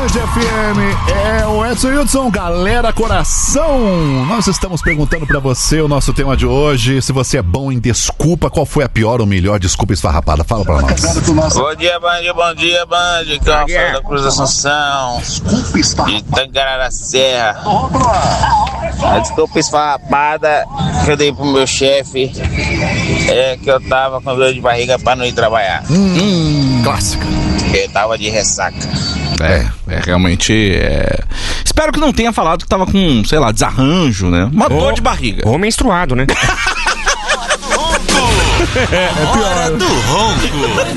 Band FM, é o Edson Hudson, galera coração. Nós estamos perguntando pra você o nosso tema de hoje, se você é bom em desculpa, qual foi a pior ou melhor desculpa esfarrapada? Fala pra nós. Bom dia, Band, que é o Rafael da Cruz da Assunção, de Tangará da Serra. A desculpa esfarrapada que eu dei pro meu chefe é que eu tava com dor de barriga pra não ir trabalhar. Clássica. Eu tava de ressaca. Realmente. Espero que não tenha falado que tava com, sei lá, desarranjo, né? Uma dor de barriga. Ou menstruado, né? Hora do ronco.